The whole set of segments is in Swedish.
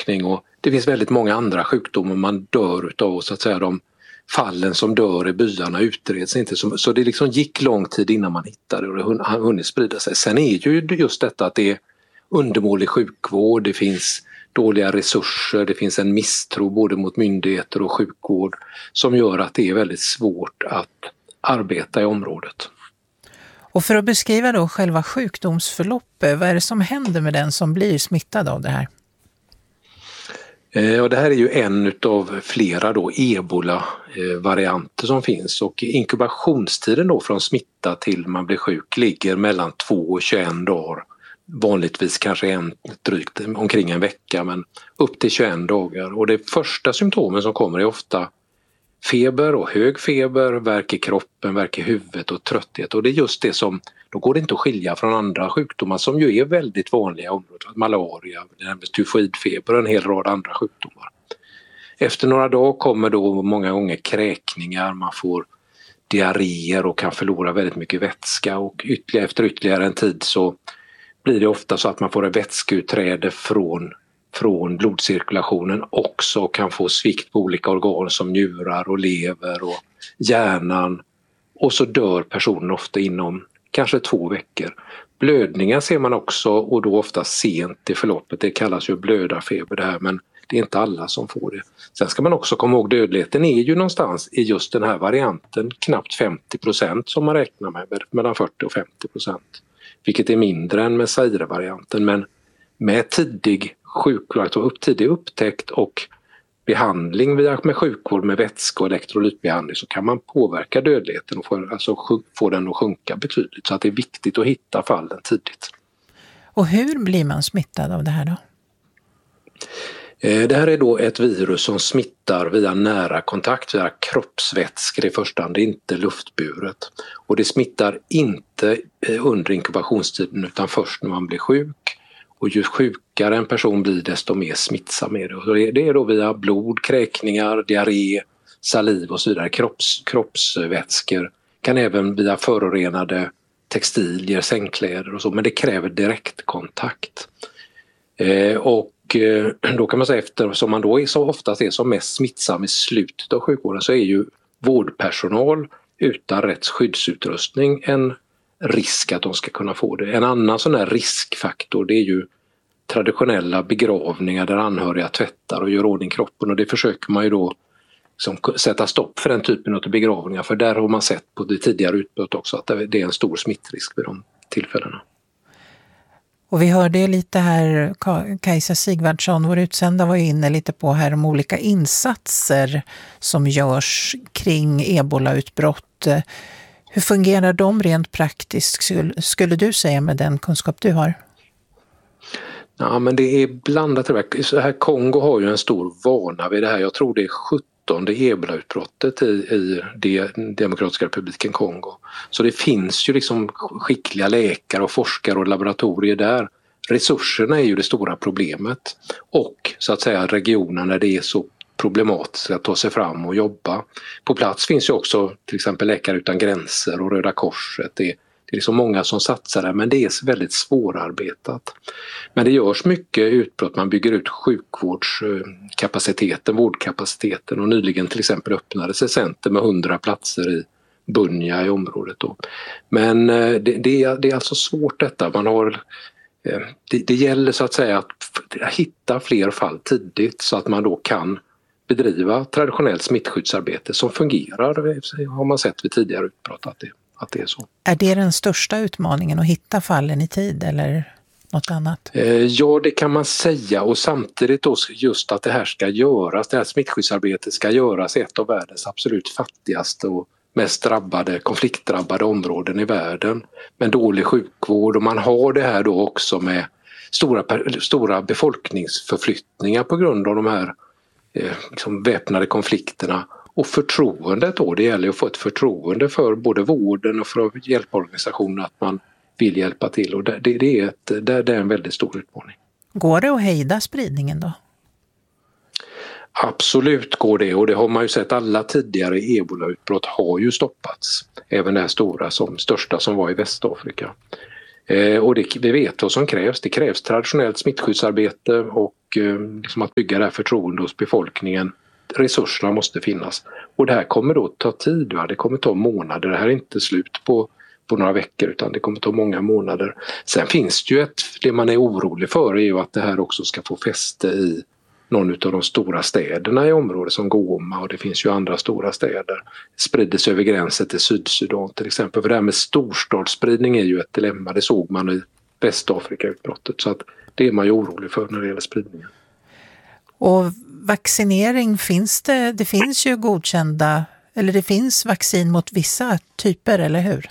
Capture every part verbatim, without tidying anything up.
befolkning, och det finns väldigt många andra sjukdomar man dör utav, så att säga de fallen som dör i byarna utreds inte. Så, så det liksom gick lång tid innan man hittade och det har hunnit sprida sig. Sen är ju just detta att det är undermålig sjukvård, det finns dåliga resurser, det finns en misstro både mot myndigheter och sjukvård som gör att det är väldigt svårt att arbeta i området. Och för att beskriva då själva sjukdomsförloppet, vad är det som händer med den som blir smittad av det här? Eh, och det här är ju en av flera då ebola-varianter som finns, och inkubationstiden då från smitta till man blir sjuk ligger mellan två och tjugoen dagar. Vanligtvis kanske en, drygt omkring en vecka, men upp till tjugoen dagar. Och det första symptomen som kommer är ofta feber och hög feber, värk i kroppen, värk i huvudet och trötthet. Och det är just det som, då går det inte att skilja från andra sjukdomar som ju är väldigt vanliga i området. Malaria, tyfoidfeber och en hel rad andra sjukdomar. Efter några dagar kommer då många gånger kräkningar, man får diarréer och kan förlora väldigt mycket vätska, och ytterligare, efter ytterligare en tid så blir det ofta så att man får en vätskeutträde från, från blodcirkulationen också, och kan få svikt på olika organ som njurar och lever och hjärnan, och så dör personen ofta inom kanske två veckor. Blödningar ser man också, och då ofta sent i förloppet, det kallas ju blödarfeber det här, men det är inte alla som får det. Sen ska man också komma ihåg dödligheten är ju någonstans i just den här varianten knappt femtio procent som man räknar med, mellan fyrtio och femtio procent. Vilket är mindre än med Zaire-varianten, men med tidig sjukvård, alltså upp tidig upptäckt och behandling via med sjukvård med vätska och elektrolytbehandling, så kan man påverka dödligheten och få, alltså, få den att sjunka betydligt. Så att det är viktigt att hitta fallen tidigt. Och hur blir man smittad av det här då? Det här är då ett virus som smittar via nära kontakt, via kroppsvätskor i första hand, det är inte luftburet. Och det smittar inte under inkubationstiden utan först när man blir sjuk. Och ju sjukare en person blir desto mer smittsam är det. Och det är då via blod, kräkningar, diarré, saliv och så vidare, Kropps, kroppsvätskor. Kan även via förorenade textilier, sängkläder och så, men det kräver direktkontakt. Eh, och då kan man säga, eftersom man då är så oftast är som mest smittsam i slutet av sjukvården, så är ju vårdpersonal utan rätt skyddsutrustning en risk att de ska kunna få det. En annan sån här riskfaktor, det är ju traditionella begravningar där anhöriga tvättar och gör ordning kroppen, och det försöker man ju då liksom sätta stopp för den typen av begravningar, för där har man sett på det tidigare utbrott också att det är en stor smittrisk vid de tillfällena. Och vi hörde lite här, Kajsa Sigvardsson, vår utsända, var inne lite på här om olika insatser som görs kring ebolautbrott. Hur fungerar de rent praktiskt, skulle du säga, med den kunskap du har? Ja, men det är blandat. Så här, Kongo har ju en stor vana vid det här. Jag tror det är sjuttonde ebolautbrottet i, i det, Demokratiska republiken Kongo. Så det finns ju liksom skickliga läkare och forskare och laboratorier där. Resurserna är ju det stora problemet, och så att säga regionen där det är så problematiskt att ta sig fram och jobba. På plats finns ju också till exempel Läkare utan gränser och Röda Korset. Det är, det är liksom många som satsar där, men det är väldigt svårarbetat. Men det görs mycket utbrott, man bygger ut sjukvårdskapaciteten, vårdkapaciteten, och nyligen till exempel öppnades ett center med hundra platser i Bunia i området då. Men det, det, är, det är alltså svårt detta. Man har, det, det gäller så att säga att hitta fler fall tidigt så att man då kan bedriva traditionellt smittskyddsarbete som fungerar, har man sett vid tidigare utbrott att det, att det är så. Är det den största utmaningen, att hitta fallen i tid eller något annat? Ja, det kan man säga, och samtidigt då just att det här ska göras, det här smittskyddsarbetet ska göras i ett av världens absolut fattigaste och mest drabbade, konfliktdrabbade områden i världen med dålig sjukvård, och man har det här då också med stora, stora befolkningsförflyttningar på grund av de här eh, liksom väpnade konflikterna, och förtroendet då, det gäller att få ett förtroende för både vården och för hjälporganisationer att man vill hjälpa till, och det, det, är, ett, det, det är en väldigt stor utmaning. Går det att hejda spridningen då? Absolut går det, och det har man ju sett, alla tidigare ebolautbrott har ju stoppats. Även det här stora, som, största som var i Västafrika. Eh, och det, vi vet vad som krävs. Det krävs traditionellt smittskyddsarbete och och liksom att bygga det här förtroende hos befolkningen. Resurserna måste finnas. Och det här kommer då ta tid, va? Det kommer ta månader. Det här är inte slut på, på några veckor utan det kommer ta många månader. Sen finns det ju ett, det man är orolig för är ju att det här också ska få fäste i någon av de stora städerna i området som Goma, och det finns ju andra stora städer. Sprider sig över gränsen till Sydsudan till exempel. För det här med storstadsspridning är ju ett dilemma. Det såg man i Västafrika-utbrottet. Så att det är man ju orolig för när det gäller spridningen. Och vaccinering finns det, det finns ju godkända, eller det finns vaccin mot vissa typer, eller hur?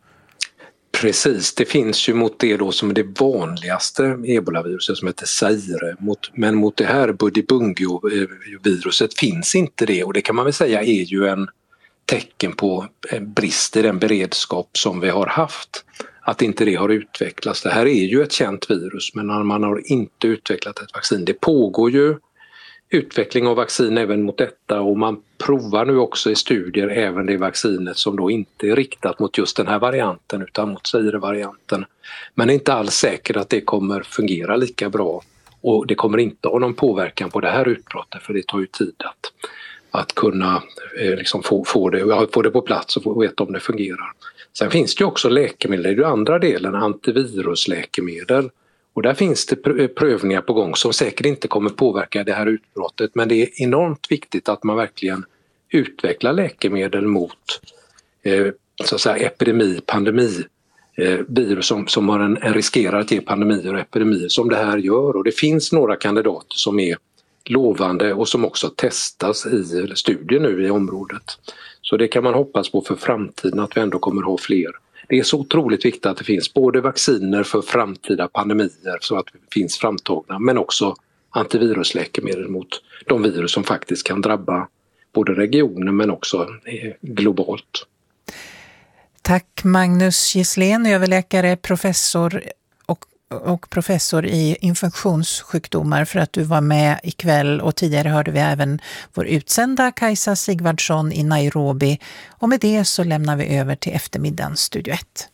Precis, det finns ju mot det då som är det vanligaste ebolaviruset som heter Zaire. Mot, men mot det här Budibugyo-viruset finns inte det, och det kan man väl säga är ju en tecken på en brist i den beredskap som vi har haft. Att inte det har utvecklats. Det här är ju ett känt virus, men man har inte utvecklat ett vaccin. Det pågår ju utveckling av vaccin även mot detta, och man provar nu också i studier även det vaccinet som då inte är riktat mot just den här varianten utan mot Zaire-varianten. Men det är inte alls säkert att det kommer fungera lika bra, och det kommer inte ha någon påverkan på det här utbrottet, för det tar ju tid att, att kunna eh, liksom få, få, det, få det på plats och få veta om det fungerar. Sen finns det ju också läkemedel, det är ju andra delen, antivirusläkemedel. Och där finns det prövningar på gång som säkert inte kommer påverka det här utbrottet, men det är enormt viktigt att man verkligen utvecklar läkemedel mot eh, så att säga epidemi, pandemi, eh, virus som, som har en, en riskerar att ge pandemier och epidemier som det här gör. Och det finns några kandidater som är lovande och som också testas i studier nu i området. Så det kan man hoppas på för framtiden, att vi ändå kommer ha fler. Det är så otroligt viktigt att det finns både vacciner för framtida pandemier så att det finns framtagna, men också antivirusläkemedel mot de virus som faktiskt kan drabba både regioner men också globalt. Tack Magnus Gisslén, överläkare, professor och, och professor i infektionssjukdomar, för att du var med ikväll, och tidigare hörde vi även vår utsända Kajsa Sigvardsson i Nairobi, och med det så lämnar vi över till eftermiddagens Studio ett.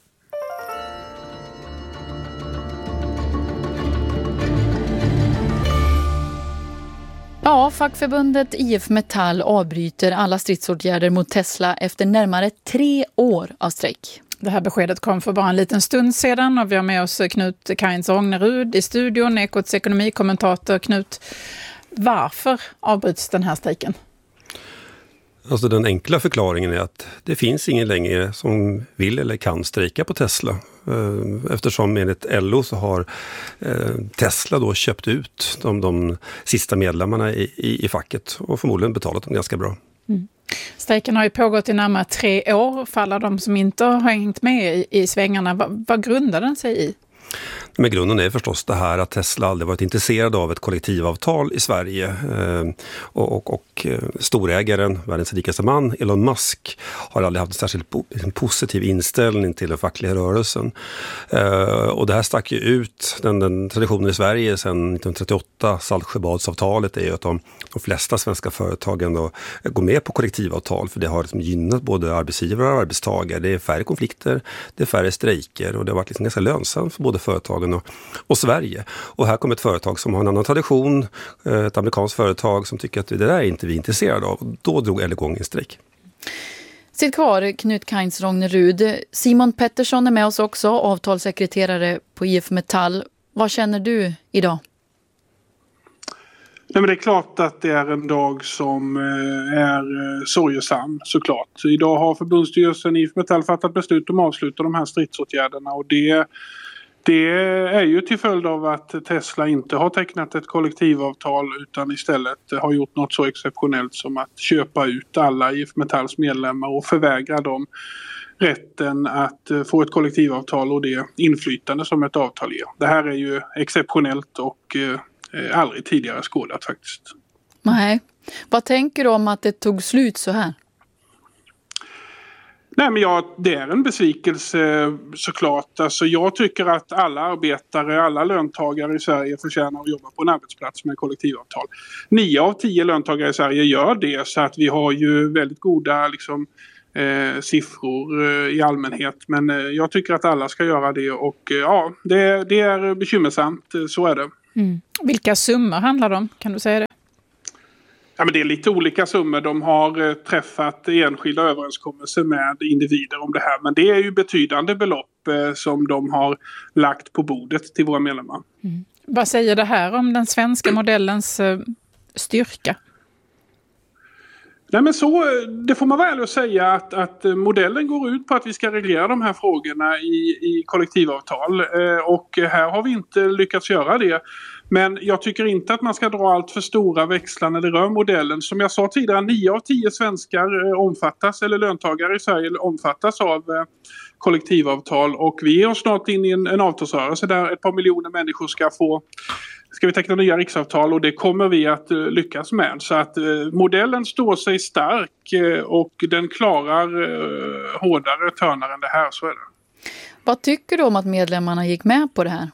Ja, fackförbundet I F Metall avbryter alla stridsåtgärder mot Tesla efter närmare tre år av strejk. Det här beskedet kom för bara en liten stund sedan, och vi har med oss Knut Kainz-Rognerud i studion, Ekots ekonomikommentator. Knut, varför avbryts den här strejken? Alltså den enkla förklaringen är att det finns ingen längre som vill eller kan strejka på Tesla. Eftersom enligt L O så har Tesla då köpt ut de, de sista medlemmarna i, i, i facket och förmodligen betalat dem ganska bra. Mm. Strejken har ju pågått i närmare tre år. För alla de som inte har hängt med i, i svängarna, vad, vad grundar den sig i? Men grunden är förstås det här att Tesla aldrig varit intresserad av ett kollektivavtal i Sverige. Eh, och, och, och storägaren, världens rikaste man, Elon Musk, har aldrig haft en särskilt po- en positiv inställning till den fackliga rörelsen. Eh, och det här stack ju ut. Den, den traditionen i Sverige sedan nittonhundratrettioåtta, Saltsjöbadsavtalet, är ju att de, de flesta svenska företagen då går med på kollektivavtal, för det har liksom gynnat både arbetsgivare och arbetstagare. Det är färre konflikter, det är färre strejker, och det har varit liksom ganska lönsamt för både företagen och, och Sverige. Och här kommer ett företag som har en annan tradition, ett amerikanskt företag som tycker att det där är inte vi intresserade av. Och då drog L igång en strejk. Sitt kvar, Knut Kainz-Rognerud. Simon Pettersson är med oss också, avtalssekreterare på I F Metall. Vad känner du idag? Nej, men det är klart att det är en dag som är sorgesam, såklart. Idag har förbundsstyrelsen i I F Metall fattat beslut om att avsluta de här stridsåtgärderna, och det, det är ju till följd av att Tesla inte har tecknat ett kollektivavtal utan istället har gjort något så exceptionellt som att köpa ut alla I F Metalls medlemmar och förvägra dem rätten att få ett kollektivavtal och det inflytande som ett avtal ger. Det här är ju exceptionellt och eh, aldrig tidigare skådat faktiskt. Nej. Vad tänker du om att det tog slut så här? Nej, men ja, det är en besvikelse såklart. Alltså, jag tycker att alla arbetare, alla löntagare i Sverige förtjänar att jobba på en arbetsplats med kollektivavtal. Nio av tio löntagare i Sverige gör det, så att vi har ju väldigt goda liksom, eh, siffror eh, i allmänhet. Men eh, jag tycker att alla ska göra det, och eh, ja, det, det är bekymmersamt, så är det. Mm. Vilka summor handlar det om? Kan du säga det? Ja, men det är lite olika summor. De har eh, träffat enskilda överenskommelser med individer om det här. Men det är ju betydande belopp eh, som de har lagt på bordet till våra medlemmar. Mm. Vad säger det här om den svenska modellens eh, styrka? Nej, men så, det får man väl att säga att, att modellen går ut på att vi ska reglera de här frågorna i, i kollektivavtal. Eh, och här har vi inte lyckats göra det. Men jag tycker inte att man ska dra allt för stora växlar när det rör modellen. Som jag sa tidigare, nio av tio svenskar omfattas, eller löntagare i Sverige omfattas av kollektivavtal. Och vi är snart in i en, en avtalsrörelse där ett par miljoner människor ska få, ska vi teckna nya riksavtal, och det kommer vi att uh, lyckas med. Så att uh, modellen står sig stark uh, och den klarar uh, hårdare törnar än det här, så är det. Vad tycker du om att medlemmarna gick med på det här?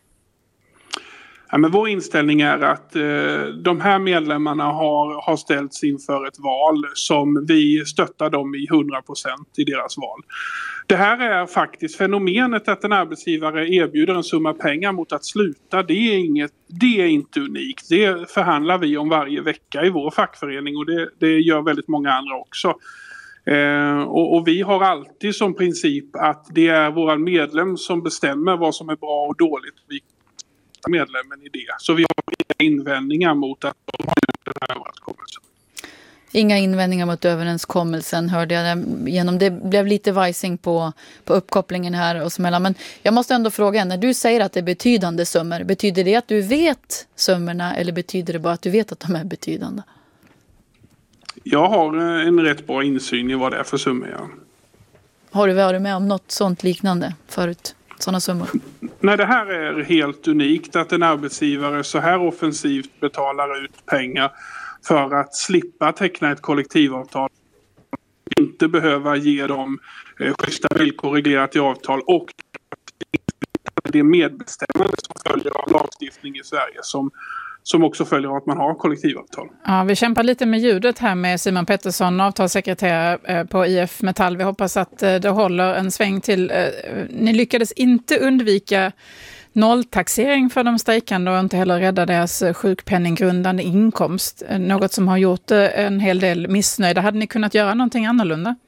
Ja, men vår inställning är att eh, de här medlemmarna har, har ställts inför ett val som vi stöttar dem i hundra procent i deras val. Det här är faktiskt fenomenet att en arbetsgivare erbjuder en summa pengar mot att sluta. Det är, inget, det är inte unikt. Det förhandlar vi om varje vecka i vår fackförening, och det, det gör väldigt många andra också. Eh, och, och vi har alltid som princip att det är våra medlem som bestämmer vad som är bra och dåligt. Vi medlemmen i det. Så vi har inga invändningar mot att de har gjort den här överenskommelsen. Inga invändningar mot överenskommelsen, hörde jag genom. Det blev lite vajsing på, på uppkopplingen här och smälla. Men jag måste ändå fråga, när du säger att det är betydande summor, betyder det att du vet summorna, eller betyder det bara att du vet att de är betydande? Jag har en rätt bra insyn i vad det är för summor. Ja. Har du varit med om något sånt liknande förut? Sådana summor? Nej, det här är helt unikt att en arbetsgivare så här offensivt betalar ut pengar för att slippa teckna ett kollektivavtal. Inte behöva ge dem eh, schyssta villkor reglerat i avtal, och det medbestämmande som följer av lagstiftning i Sverige som som också följer av att man har kollektivavtal. Ja, vi kämpar lite med ljudet här med Simon Pettersson, avtalssekreterare på I F Metall. Vi hoppas att det håller en sväng till. Ni lyckades inte undvika nolltaxering för de strejkande och inte heller rädda deras sjukpenninggrundande inkomst. Något som har gjort en hel del missnöjda. Hade ni kunnat göra någonting annorlunda?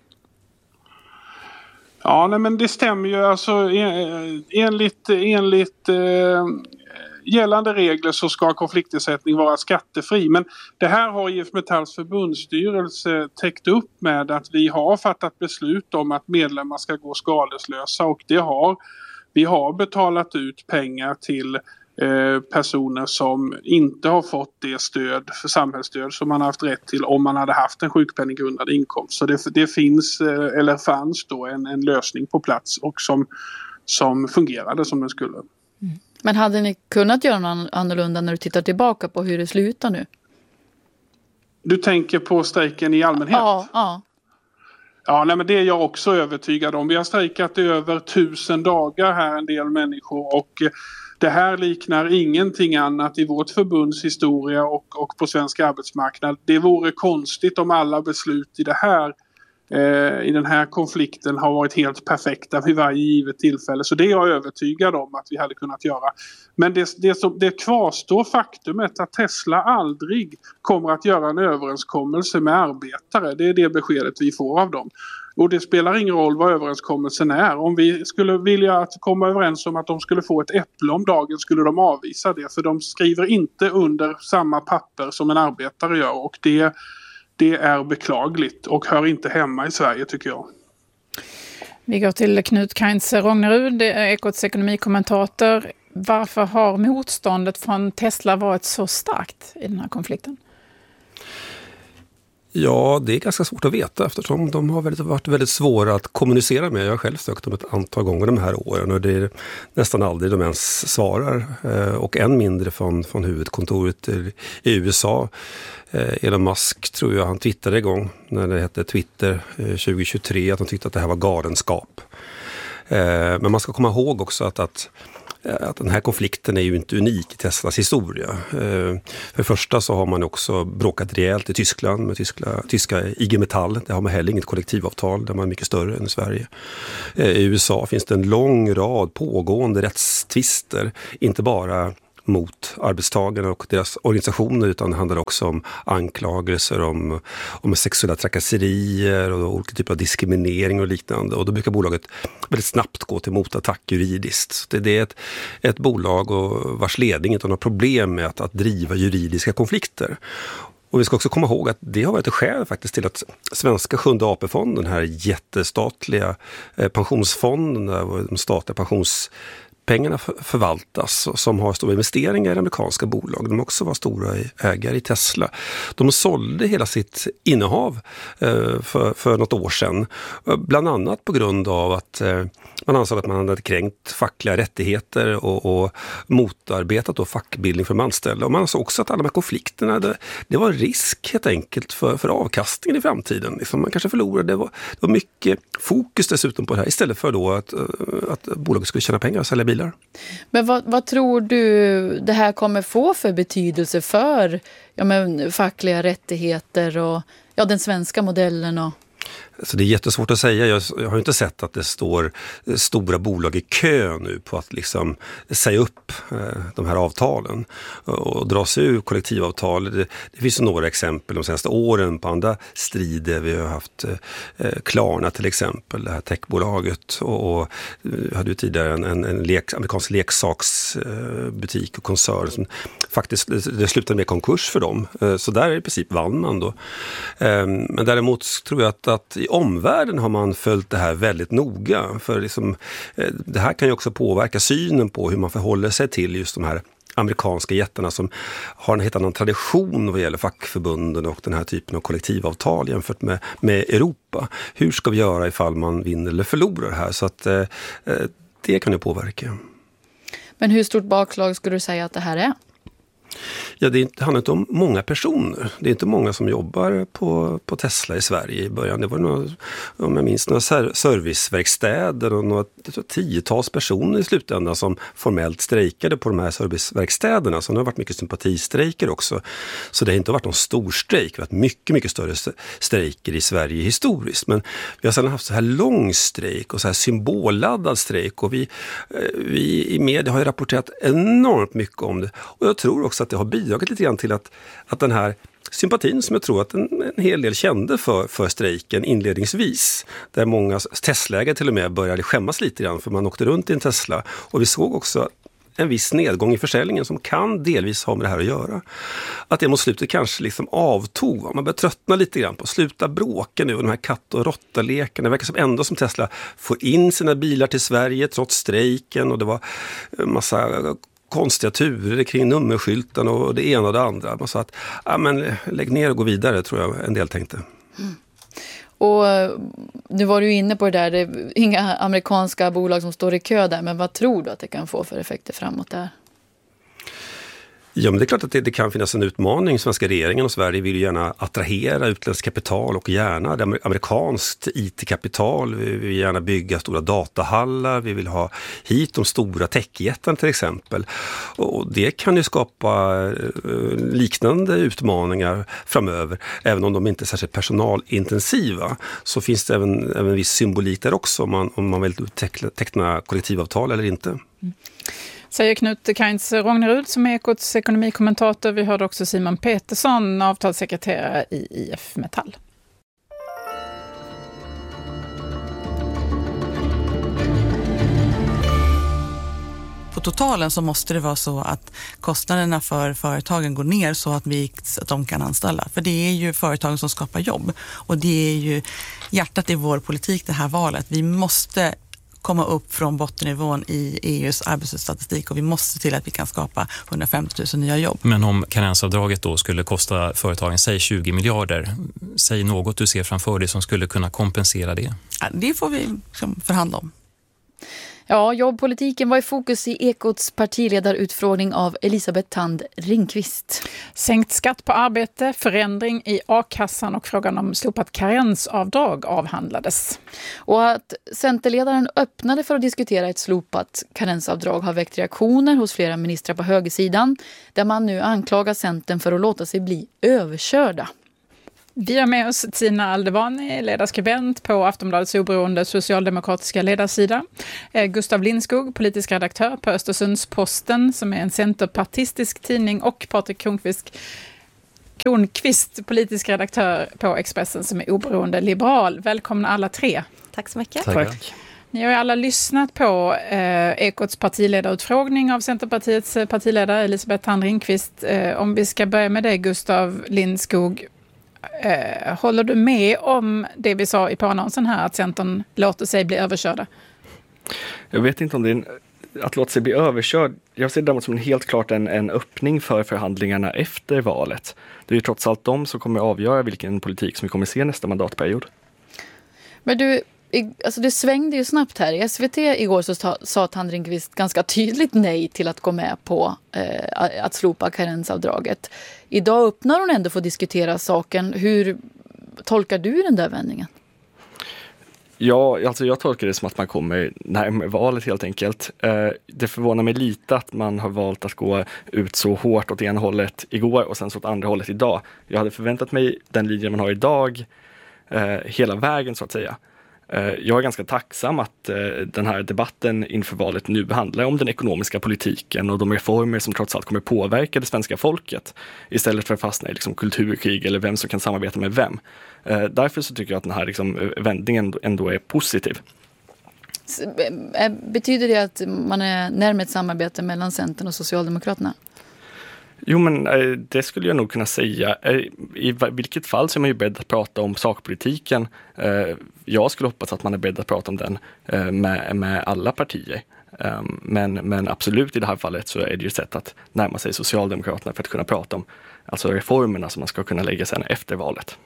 Ja, nej, men det stämmer ju. Alltså, enligt... enligt eh... gällande regler så ska konfliktersättning vara skattefri, men det här har I F Metalls förbundsstyrelse täckt upp med att vi har fattat beslut om att medlemmar ska gå skadeslösa, och det har, vi har betalat ut pengar till eh, personer som inte har fått det stöd för samhällsstöd som man har haft rätt till om man hade haft en sjukpenninggrundande inkomst. Så det, det finns, eh, eller fanns då en, en lösning på plats och som, som fungerade som den skulle. Mm. Men hade ni kunnat göra något annorlunda när du tittar tillbaka på hur det slutar nu? Du tänker på strejken i allmänhet? Ja, ja. Ja, nej, men det är jag också övertygad om. Vi har strejkat i över tusen dagar här, en del människor, och det här liknar ingenting annat i vårt förbunds historia och, och på svensk arbetsmarknad. Det vore konstigt om alla beslut i det här i den här konflikten har varit helt perfekta vid varje givet tillfälle. Så det är jag övertygad om att vi hade kunnat göra. Men det, det, som, det kvarstår faktumet att Tesla aldrig kommer att göra en överenskommelse med arbetare. Det är det beskedet vi får av dem. Och det spelar ingen roll vad överenskommelsen är. Om vi skulle vilja att komma överens om att de skulle få ett äpple om dagen, skulle de avvisa det. För de skriver inte under samma papper som en arbetare gör, och det Det är beklagligt och hör inte hemma i Sverige, tycker jag. Vi går till Knut Kainz Rognerud, Ekots ekonomikommentator. Varför har motståndet från Tesla varit så starkt i den här konflikten? Ja, det är ganska svårt att veta eftersom de har väldigt, varit väldigt svåra att kommunicera med. Jag har själv sökt dem ett antal gånger de här åren, och det är nästan aldrig de ens svarar. Och än mindre från, från huvudkontoret i U S A. Elon Musk, tror jag, han twittrade igång när det hette Twitter tjugo tjugotre att de tyckte att det här var galenskap. Men man ska komma ihåg också att, att att den här konflikten är ju inte unik i Teslas historia. För det första så har man också bråkat rejält i Tyskland med tyska, tyska I G Metall. Det har man heller inget kollektivavtal, där man är mycket större än i Sverige. I U S A finns det en lång rad pågående rättstvister, inte bara mot arbetstagarna och deras organisationer, utan det handlar också om anklagelser om, om sexuella trakasserier och olika typer av diskriminering och liknande. Och då brukar bolaget väldigt snabbt gå till motattack juridiskt. Det, det är ett, ett bolag och vars ledning inte har några problem med att, att driva juridiska konflikter. Och vi ska också komma ihåg att det har varit ett skäl faktiskt till att svenska sjunde A P-fonden, den här jättestatliga eh, pensionsfonden där de statliga pensionspengarna förvaltas, som har stora investeringar i amerikanska bolag. De också var stora ägare i Tesla. De sålde hela sitt innehav eh, för, för något år sedan. Bland annat på grund av att eh, man ansåg att man hade kränkt fackliga rättigheter och, och motarbetat då fackbildning för de anställda. Och man ansåg också att alla de här konflikterna, det, det var risk helt enkelt för, för avkastningen i framtiden. Liksom man kanske förlorade. Det var, det var mycket fokus dessutom på det här istället för då att, att bolaget skulle tjäna pengar och sälja bilar. Men vad, vad tror du det här kommer få för betydelse för ja, men, fackliga rättigheter och ja, den svenska modellen och... Så det är jättesvårt att säga. Jag, jag har inte sett att det står stora bolag i kö nu på att liksom säga upp eh, de här avtalen och dra sig ur kollektivavtal. Det, det finns några exempel de senaste åren på andra strider. Vi har haft eh, Klarna till exempel, det här techbolaget, och, och vi hade ju tidigare en, en, en lek, amerikansk leksaksbutik eh, och koncern som faktiskt det slutade med konkurs för dem. Eh, så där i princip vann man då. Eh, men däremot tror jag att, att i omvärlden har man följt det här väldigt noga, för liksom, eh, det här kan ju också påverka synen på hur man förhåller sig till just de här amerikanska jättarna som har en helt annan tradition vad gäller fackförbunden och den här typen av kollektivavtal jämfört med, med Europa. Hur ska vi göra ifall man vinner eller förlorar här? Så att eh, det kan ju påverka. Men hur stort bakslag skulle du säga att det här är? Ja, det handlar inte om många personer. Det är inte många som jobbar på, på Tesla i Sverige i början. Det var några, om jag minns, några serviceverkstäder och några tiotals personer i slutändan som formellt strejkade på de här serviceverkstäderna. Så det har varit mycket sympatistrejker också. Så det har inte varit någon stor strejk. Vi har haft mycket, mycket större strejker i Sverige historiskt. Men vi har sedan haft så här lång strejk och så här symbolladdad strejk. Och vi, vi i media har ju rapporterat enormt mycket om det. Och jag tror också att det har bidragit lite grann till att, att den här sympatin som jag tror att en, en hel del kände för, för strejken inledningsvis, där många Tesla-ägare till och med började skämmas lite grann för man åkte runt i en Tesla, och vi såg också en viss nedgång i försäljningen som kan delvis ha med det här att göra. Att det mot slutet kanske liksom avtog. Man börjar tröttna lite grann på att sluta bråka nu och de här katt- och råttalekarna. Det verkar som ändå som Tesla får in sina bilar till Sverige trots strejken, och det var en massa konstiga turer kring nummerskylten och det ena och det andra. Man sa att ja, men lägg ner och gå vidare, tror jag en del tänkte. Mm. Och nu var du inne på det där, det är inga amerikanska bolag som står i kö där, men vad tror du att det kan få för effekter framåt där? Ja, men det är klart att det, det kan finnas en utmaning. Svenska regeringen och Sverige vill ju gärna attrahera utländskt kapital och gärna det amerikanskt I T-kapital. Vi vill gärna bygga stora datahallar. Vi vill ha hit de stora techjättarna till exempel. Och det kan ju skapa liknande utmaningar framöver. Även om de inte är särskilt personalintensiva, så finns det även, även viss symbolik där också om man, om man vill teckna, teckna kollektivavtal eller inte. Mm. Säger Knut Kainz Rognerud som är Ekots ekonomikommentator. Vi hörde också Simon Petersson, avtalssekreterare i I F Metall. På totalen så måste det vara så att kostnaderna för företagen går ner så att, vi, att de kan anställa. För det är ju företagen som skapar jobb. Och det är ju hjärtat i vår politik, det här valet. Vi måste komma upp från bottennivån i E U:s arbetslöshetsstatistik och vi måste se till att vi kan skapa hundrafemtio tusen nya jobb. Men om karensavdraget då skulle kosta företagen, säg tjugo miljarder, säg något du ser framför dig som skulle kunna kompensera det? Ja, det får vi liksom förhandla om. Ja, jobbpolitiken var i fokus i Ekots partiledarutfrågning av Elisabeth Thand Ringqvist. Sänkt skatt på arbete, förändring i a-kassan och frågan om slopat karensavdrag avhandlades. Och att centerledaren öppnade för att diskutera ett slopat karensavdrag har väckt reaktioner hos flera ministrar på högersidan, där man nu anklagar Centern för att låta sig bli överkörda. Vi har med oss Tina Aldevani, ledarskribent på Aftonbladets oberoende socialdemokratiska ledarsida. Gustav Lindskog, politisk redaktör på Östersunds-Posten, som är en centerpartistisk tidning, och Patrik Kronqvist, Kronqvist, politisk redaktör på Expressen, som är oberoende liberal. Välkomna alla tre. Tack så mycket. Tack. Ni har ju alla lyssnat på eh, Ekots partiledarutfrågning av Centerpartiets partiledare Elisabeth Thand Ringqvist. Eh, om vi ska börja med dig, Gustav Lindskog. Eh, håller du med om det vi sa i påannonsen här, att Centern låter sig bli överkörda? Jag vet inte om det är en, att låta sig bli överkörd. Jag ser däremot som en helt klart en, en öppning för förhandlingarna efter valet. Det är ju trots allt de som kommer avgöra vilken politik som vi kommer se nästa mandatperiod. Men du... Alltså det svängde ju snabbt här. I S V T igår så sa, sa Thand Ringqvist ganska tydligt nej till att gå med på eh, att slopa karensavdraget. Idag öppnar hon ändå för att diskutera saken. Hur tolkar du den där vändningen? Ja, alltså jag tolkar det som att man kommer närmare valet helt enkelt. Eh, det förvånar mig lite att man har valt att gå ut så hårt åt ena hållet igår och sen så åt andra hållet idag. Jag hade förväntat mig den linjen man har idag eh, hela vägen så att säga. Jag är ganska tacksam att den här debatten inför valet nu handlar om den ekonomiska politiken och de reformer som trots allt kommer påverka det svenska folket, istället för att fastna i liksom kulturkrig eller vem som kan samarbeta med vem. Därför så tycker jag att den här liksom vändningen ändå är positiv. Betyder det att man är närmare ett samarbete mellan Centern och Socialdemokraterna? Jo, men det skulle jag nog kunna säga. I vilket fall så är man ju beredd att prata om sakpolitiken. Jag skulle hoppas att man är beredd att prata om den med, med alla partier. Men, men absolut i det här fallet så är det ju ett sätt att närma sig Socialdemokraterna för att kunna prata om alltså reformerna som man ska kunna lägga sen efter valet.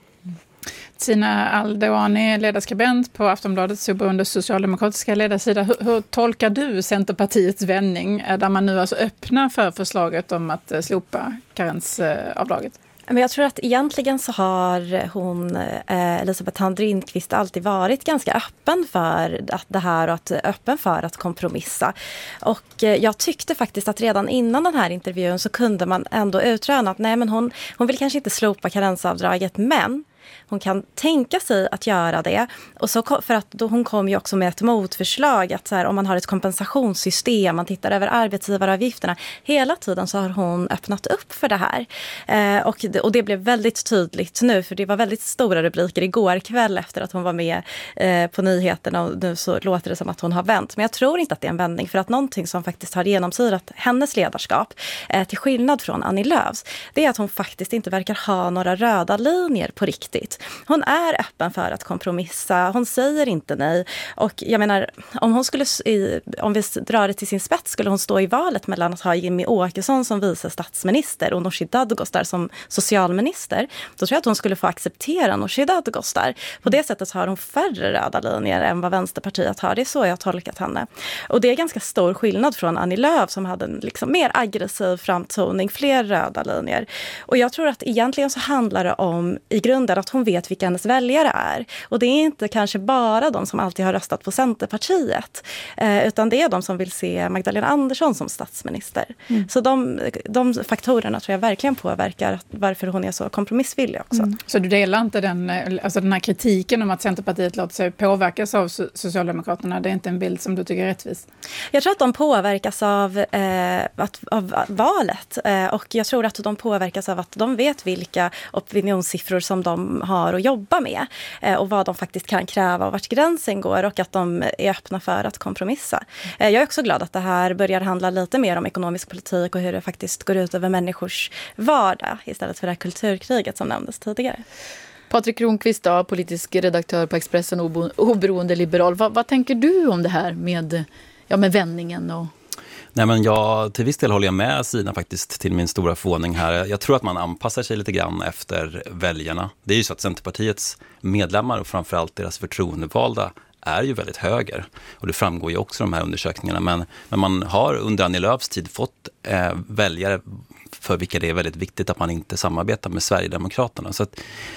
Tina Aldevani, ledarskribent på Aftonbladets oberoende socialdemokratiska ledarsida. Hur, hur tolkar du Centerpartiets vändning där man nu alltså öppnar för förslaget om att slopa karensavdraget? Men jag tror att egentligen så har hon, eh, Elisabeth Thand Ringqvist, alltid varit ganska öppen för att det här och att, öppen för att kompromissa. Och eh, jag tyckte faktiskt att redan innan den här intervjun så kunde man ändå utröna att nej, men hon, hon vill kanske inte slopa karensavdraget, men hon kan tänka sig att göra det. Och så, för att då hon kom ju också med ett motförslag att så här, om man har ett kompensationssystem, man tittar över arbetsgivaravgifterna. Hela tiden så har hon öppnat upp för det här. Eh, och, det, och det blev väldigt tydligt nu, för det var väldigt stora rubriker igår kväll efter att hon var med eh, på nyheterna, och nu så låter det som att hon har vänt. Men jag tror inte att det är en vändning, för att någonting som faktiskt har genomsyrat hennes ledarskap, eh, till skillnad från Annie Lööfs, det är att hon faktiskt inte verkar ha några röda linjer på riktigt. Hon är öppen för att kompromissa. Hon säger inte nej. Och jag menar, om hon skulle, om vi drar det till sin spets, skulle hon stå i valet mellan att ha Jimmy Åkesson som vice statsminister och Nooshi Dadgostar som socialminister, då tror jag att hon skulle få acceptera Nooshi Dadgostar. På det sättet har hon färre röda linjer än vad Vänsterpartiet har. Det är så jag har tolkat henne. Och det är ganska stor skillnad från Annie Lööf som hade en liksom mer aggressiv framtoning, fler röda linjer. Och jag tror att egentligen så handlar det om i grunden att hon vet vilka hennes väljare är. Och det är inte kanske bara de som alltid har röstat på Centerpartiet, eh, utan det är de som vill se Magdalena Andersson som statsminister. Mm. Så de, de faktorerna tror jag verkligen påverkar varför hon är så kompromissvillig också. Mm. Så du delar inte den, alltså den här kritiken om att Centerpartiet låter sig påverkas av Socialdemokraterna? Det är inte en bild som du tycker är rättvis? Jag tror att de påverkas av, eh, att, av valet. Eh, och jag tror att de påverkas av att de vet vilka opinionssiffror som de har att jobba med eh, och vad de faktiskt kan kräva och vart gränsen går, och att de är öppna för att kompromissa. Eh, jag är också glad att det här börjar handla lite mer om ekonomisk politik och hur det faktiskt går ut över människors vardag istället för det här kulturkriget som nämndes tidigare. Patrik Kronqvist, då, politisk redaktör på Expressen, oberoende liberal. Va, vad tänker du om det här med, ja, med vändningen och... Nej, men jag, till viss del håller jag med Sina faktiskt, till min stora förvåning här. Jag tror att man anpassar sig lite grann efter väljarna. Det är ju så att Centerpartiets medlemmar och framförallt deras förtroendevalda är ju väldigt höger. Och det framgår ju också i de här undersökningarna. Men, men man har under Annie Lööfs tid fått eh, väljare för vilka det är väldigt viktigt att man inte samarbetar med Sverigedemokraterna. Så att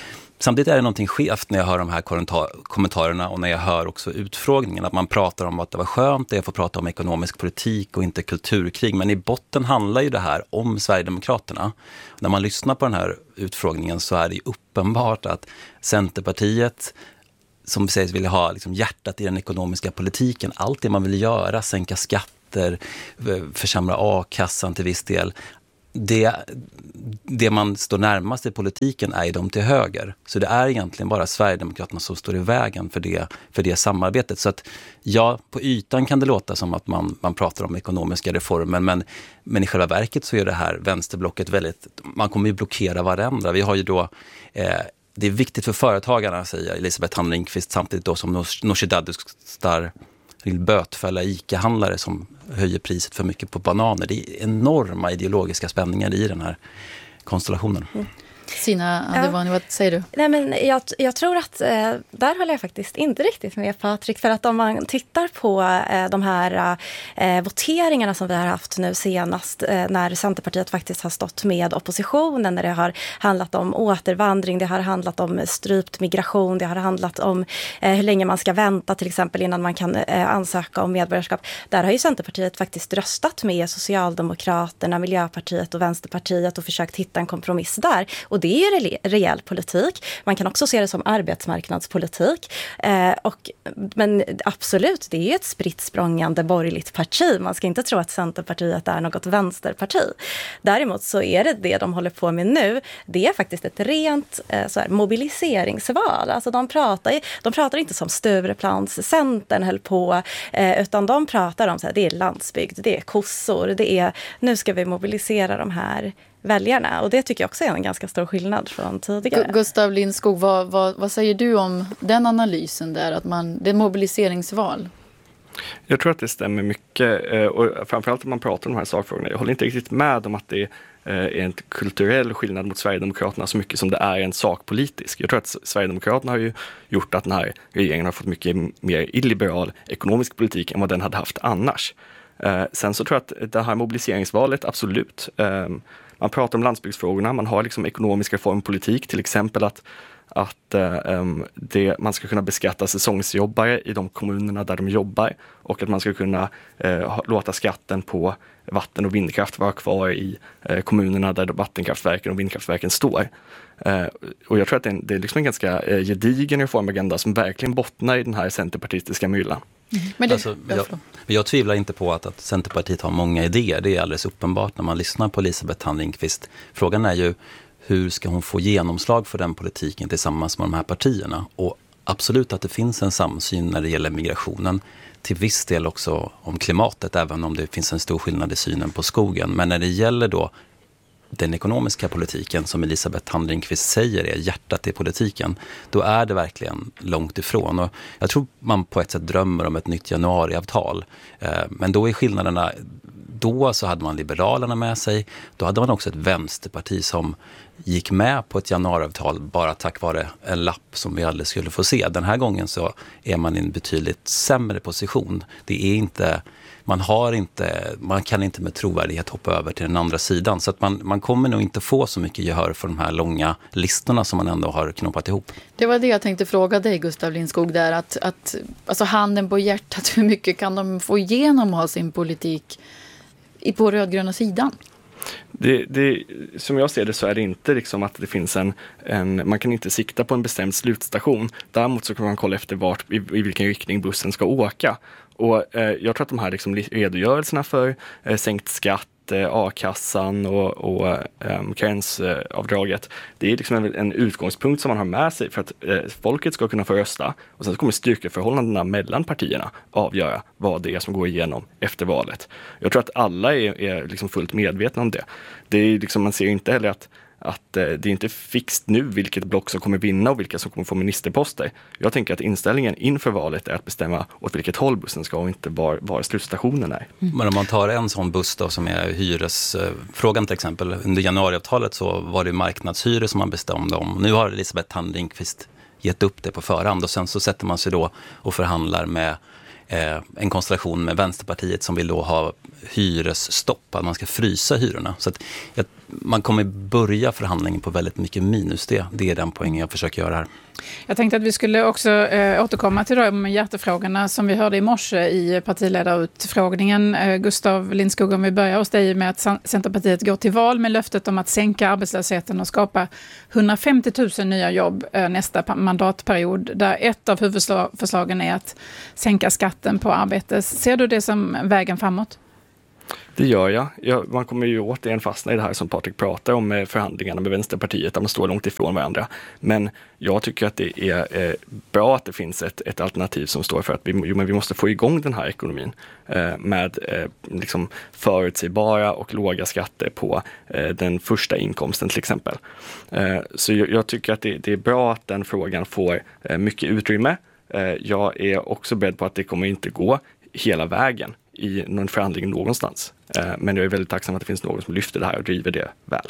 Samtidigt är det någonting skevt när jag hör de här kommentarerna och när jag hör också utfrågningen, att man pratar om att det var skönt att jag får prata om ekonomisk politik och inte kulturkrig, men i botten handlar ju det här om Sverigedemokraterna. När man lyssnar på den här utfrågningen så är det ju uppenbart att Centerpartiet, som sägs vilja ha liksom hjärtat i den ekonomiska politiken, allt det man vill göra, sänka skatter, försämra a-kassan till viss del, det, det man står närmast i politiken är ju de till höger. Så det är egentligen bara Sverigedemokraterna som står i vägen för det, för det samarbetet. Så att ja, på ytan kan det låta som att man, man pratar om ekonomiska reformer, men, men i själva verket så är det här vänsterblocket väldigt, man kommer ju blockera varandra. Vi har ju då eh, det är viktigt för företagarna, säger Elisabeth Thand Ringqvist, samtidigt då som Nooshi Dadgostar vill bötfälla ICA-handlare som höjer priset för mycket på bananer. Det är enorma ideologiska spänningar i den här konstellationen. Mm. Sina Adevani, ja. Vad säger du? Nej, men jag, jag tror att eh, där håller jag faktiskt inte riktigt med Patrik. För att om man tittar på eh, de här eh, voteringarna som vi har haft nu senast, eh, när Centerpartiet faktiskt har stått med oppositionen, när det har handlat om återvandring, det har handlat om strypt migration, det har handlat om eh, hur länge man ska vänta till exempel innan man kan eh, ansöka om medborgarskap. Där har ju Centerpartiet faktiskt röstat med Socialdemokraterna, Miljöpartiet och Vänsterpartiet och försökt hitta en kompromiss där. Och det är ju rejäl politik. Man kan också se det som arbetsmarknadspolitik. Eh, och, men absolut, det är ett spritt språngande borgerligt parti. Man ska inte tro att Centerpartiet är något vänsterparti. Däremot så är det det de håller på med nu. Det är faktiskt ett rent eh, så här, mobiliseringsval. Alltså de pratar, de pratar inte som Stureplanscentern höll på, eh, utan de pratar om så här, det är landsbygd, det är kossor, det är nu ska vi mobilisera de här väljarna. Och det tycker jag också är en ganska stor skillnad från tidigare. Gustav Lindskog, vad, vad, vad säger du om den analysen där? Att man, det är mobiliseringsval? Jag tror att det stämmer mycket. Och framförallt om man pratar om de här sakfrågorna. Jag håller inte riktigt med om att det är en kulturell skillnad mot Sverigedemokraterna så mycket som det är en sakpolitisk. Jag tror att Sverigedemokraterna har ju gjort att den här regeringen har fått mycket mer illiberal ekonomisk politik än vad den hade haft annars. Sen så tror jag att det här mobiliseringsvalet, absolut. Man pratar om landsbygdsfrågorna, man har liksom ekonomisk reformpolitik, till exempel att, att um, det, man ska kunna beskatta säsongsjobbare i de kommunerna där de jobbar och att man ska kunna uh, låta skatten på vatten- och vindkraft vara kvar i uh, kommunerna där vattenkraftverken och vindkraftverken står. Uh, och jag tror att det är, en, det är liksom en ganska uh, gedigen reformagenda som verkligen bottnar i den här centerpartistiska myllan. Mm. Men det, alltså, jag, jag tvivlar inte på att, att Centerpartiet har många idéer. Det är alldeles uppenbart när man lyssnar på Elisabeth Thand Ringqvist. Frågan är ju hur ska hon få genomslag för den politiken tillsammans med de här partierna? Och absolut att det finns en samsyn när det gäller migrationen. Till viss del också om klimatet, även om det finns en stor skillnad i synen på skogen. Men när det gäller då den ekonomiska politiken som Elisabeth Thand Ringqvist säger är hjärtat i politiken, då är det verkligen långt ifrån. Och jag tror man på ett sätt drömmer om ett nytt januariavtal. Men då är skillnaderna, då så hade man Liberalerna med sig, då hade man också ett vänsterparti som gick med på ett januariavtal bara tack vare en lapp som vi aldrig skulle få se. Den här gången så är man i en betydligt sämre position. Det är inte... Man, har inte, man kan inte med trovärdighet hoppa över till den andra sidan. Så att man, man kommer nog inte få så mycket gehör för de här långa listorna som man ändå har knoppat ihop. Det var det jag tänkte fråga dig, Gustav Lindskog, där. Att, att, alltså handen på hjärtat, hur mycket kan de få igenom av sin politik i på rödgröna sidan? Det, det, som jag ser det så är det inte liksom att det finns en, en... Man kan inte sikta på en bestämd slutstation. Däremot så kan man kolla efter vart, i, i vilken riktning bussen ska åka. Och eh, jag tror att de här liksom redogörelserna för eh, sänkt skatt, eh, a-kassan och, och eh, karensavdraget, det är liksom en, en utgångspunkt som man har med sig för att eh, folket ska kunna få rösta. Och sen så kommer styrkeförhållandena mellan partierna avgöra vad det är som går igenom efter valet. Jag tror att alla är, är liksom fullt medvetna om det. Det är liksom, man ser inte heller att att eh, det är inte fixt nu vilket block som kommer vinna och vilka som kommer få ministerposter. Jag tänker att inställningen inför valet är att bestämma åt vilket håll bussen ska och inte var, var slutstationen är. Mm. Men om man tar en sån buss då som är hyresfrågan till exempel. Under januariavtalet så var det marknadshyror som man bestämde om. Nu har Elisabeth Thand Ringqvist gett upp det på förhand och sen så sätter man sig då och förhandlar med Eh, en konstellation med Vänsterpartiet som vill då ha hyresstopp, att man ska frysa hyrorna. Så att jag, man kommer börja förhandlingen på väldigt mycket minus. Det, det är den poängen jag försöker göra här. Jag tänkte att vi skulle också eh, återkomma till de hjärtefrågorna som vi hörde i morse i partiledarutfrågningen. Eh, Gustav Lindskog, om vi börjar hos dig med att Centerpartiet går till val med löftet om att sänka arbetslösheten och skapa hundrafemtio tusen nya jobb eh, nästa mandatperiod, där ett av huvudförslagen är att sänka skatten på arbete. Ser du det som vägen framåt? Det gör jag. jag. Man kommer ju återigen fastna i det här som Patrik pratar om med förhandlingarna med Vänsterpartiet, där man står långt ifrån varandra. Men jag tycker att det är eh, bra att det finns ett, ett alternativ som står för att vi, jo, men vi måste få igång den här ekonomin eh, med eh, liksom förutsägbara och låga skatter på eh, den första inkomsten till exempel. Eh, så jag, jag tycker att det, det är bra att den frågan får eh, mycket utrymme. Eh, jag är också beredd på att det kommer inte gå hela vägen i någon förhandling någonstans. Men jag är väldigt tacksam att det finns någon som lyfter det här och driver det väl.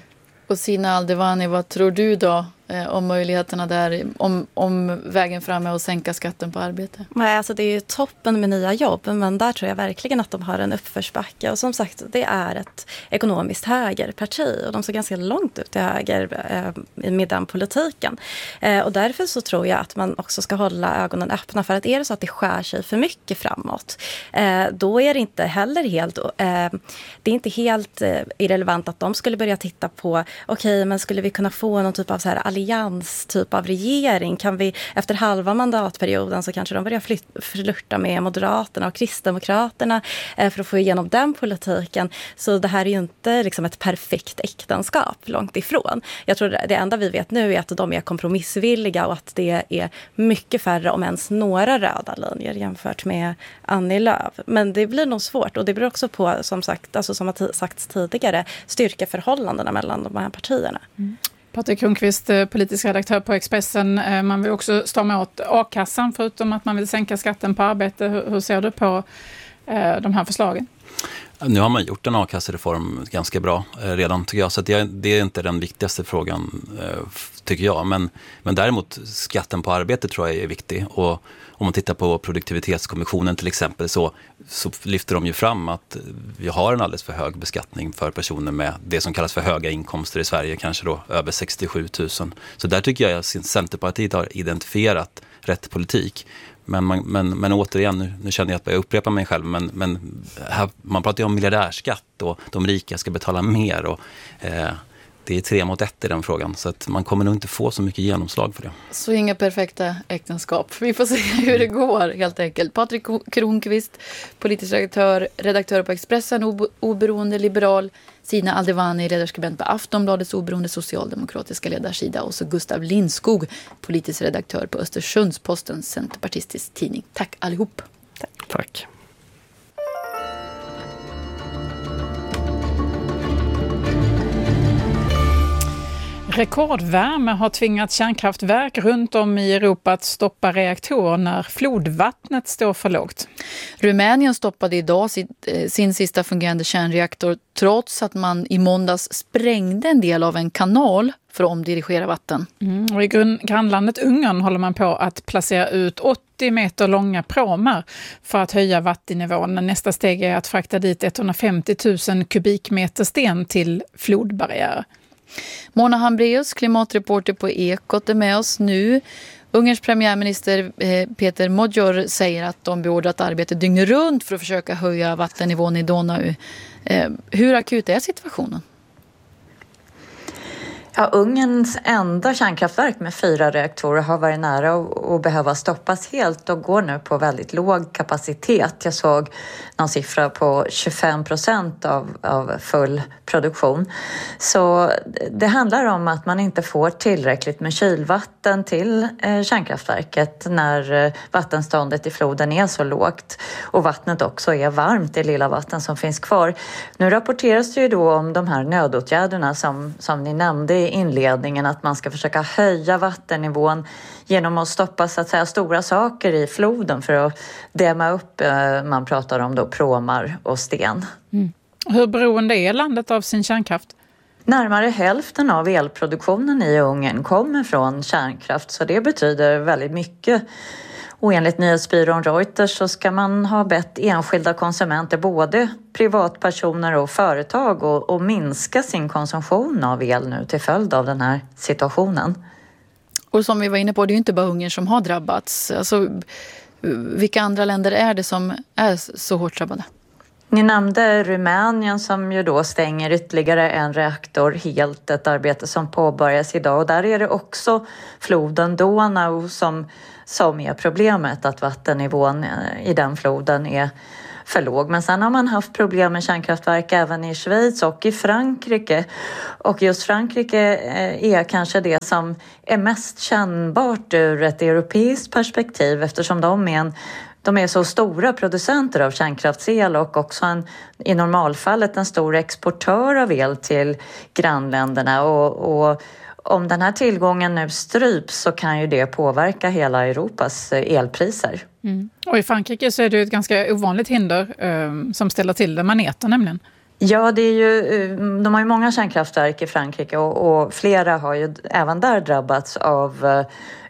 Och Sina Aldevani, vad tror du då eh, om möjligheterna där, om, om vägen fram är att sänka skatten på arbete? Nej, alltså det är ju toppen med nya jobb, men där tror jag verkligen att de har en uppförsbacke. Och som sagt, det är ett ekonomiskt högerparti och de står ganska långt ut till höger eh, med den politiken. Eh, och därför så tror jag att man också ska hålla ögonen öppna för att är det så att det skär sig för mycket framåt, eh, då är det inte heller helt, eh, det är inte helt eh, irrelevant att de skulle börja titta på okej, okay, men skulle vi kunna få någon typ av så här allians typ av regering? Kan vi efter halva mandatperioden så kanske de börjar flyt- flirta med Moderaterna och Kristdemokraterna eh, för att få igenom den politiken. Så det här är ju inte liksom ett perfekt äktenskap, långt ifrån. Jag tror det enda vi vet nu är att de är kompromissvilliga och att det är mycket färre, om ens några röda linjer jämfört med Annie Lööf. Men det blir nog svårt och det beror också på, som sagt, alltså som har t- sagts tidigare, styrkeförhållandena mellan de här partierna. Mm. Patrik Kronqvist, politisk redaktör på Expressen. Man vill också strama åt a-kassan förutom att man vill sänka skatten på arbete. Hur, hur ser du på eh, de här förslagen? Nu har man gjort en a-kassereform ganska bra eh, redan tycker jag, så att det, det är inte den viktigaste frågan eh, tycker jag. Men, men däremot skatten på arbete tror jag är viktig, och om man tittar på produktivitetskommissionen till exempel så, så lyfter de ju fram att vi har en alldeles för hög beskattning för personer med det som kallas för höga inkomster i Sverige, kanske då över sextiosju tusen. Så där tycker jag att Centerpartiet har identifierat rätt politik. Men, man, men, men återigen, nu, nu känner jag att jag upprepar mig själv, men, men här, man pratar ju om miljardärskatt och de rika ska betala mer och eh, det är tre mot ett i den frågan, så att man kommer nog inte få så mycket genomslag för det. Så inga perfekta äktenskap. Vi får se hur det går helt enkelt. Patrik Kronqvist, politisk redaktör, redaktör på Expressen, ob- oberoende liberal. Sina Aldevani, ledarskribent på Aftonbladets oberoende socialdemokratiska ledarsida. Och så Gustav Lindskog, politisk redaktör på Östersundspostens centerpartistisk tidning. Tack allihop. Tack. Tack. Rekordvärme har tvingat kärnkraftverk runt om i Europa att stoppa reaktorer när flodvattnet står för lågt. Rumänien stoppade idag sin, sin sista fungerande kärnreaktor trots att man i måndags sprängde en del av en kanal för att omdirigera vatten. Mm, och i grunn, grannlandet Ungern håller man på att placera ut åttio meter långa pråmar för att höja vattennivån. Nästa steg är att frakta dit etthundrafemtio tusen kubikmeter sten till flodbarriärer. Mona Hambreus, klimatreporter på Ekot, är med oss nu. Ungerns premiärminister eh, Peter Magyar säger att de beordrat arbete dygnet runt för att försöka höja vattennivån i Donau. Eh, hur akut är situationen? Ja, Ungerns enda kärnkraftverk med fyra reaktorer har varit nära att behöva stoppas helt och går nu på väldigt låg kapacitet. Jag såg någon siffra på tjugofem procent av, av full produktion. Så det handlar om att man inte får tillräckligt med kylvatten till eh, kärnkraftverket när eh, vattenståndet i floden är så lågt. Och vattnet också är varmt, det lilla vatten som finns kvar. Nu rapporteras det ju då om de här nödåtgärderna som, som ni nämnde inledningen, att man ska försöka höja vattennivån genom att stoppa så att säga stora saker i floden för att dämma upp, man pratar om då pråmar och sten. Mm. Hur beroende är landet av sin kärnkraft? Närmare hälften av elproduktionen i Ungern kommer från kärnkraft, så det betyder väldigt mycket. Och enligt nyhetsbyrån Reuters så ska man ha bett enskilda konsumenter, både privatpersoner och företag, och, och minska sin konsumtion av el nu till följd av den här situationen. Och som vi var inne på, det är ju inte bara Ungern som har drabbats. Alltså, vilka andra länder är det som är så hårt drabbade? Ni nämnde Rumänien som ju då stänger ytterligare en reaktor helt, ett arbete som påbörjas idag. Och där är det också floden Donau som, som är problemet, att vattennivån i den floden är för låg. Men sen har man haft problem med kärnkraftverk även i Schweiz och i Frankrike. Och just Frankrike är kanske det som är mest kännbart ur ett europeiskt perspektiv, eftersom de är en De är så stora producenter av kärnkraftsel och också en, i normalfallet en stor exportör av el till grannländerna. Och, och om den här tillgången nu stryps så kan ju det påverka hela Europas elpriser. Mm. Och i Frankrike så är det ett ganska ovanligt hinder eh, som ställer till det, maneter nämligen. Ja, det är ju, de har ju många kärnkraftverk i Frankrike och, och flera har ju även där drabbats av eh,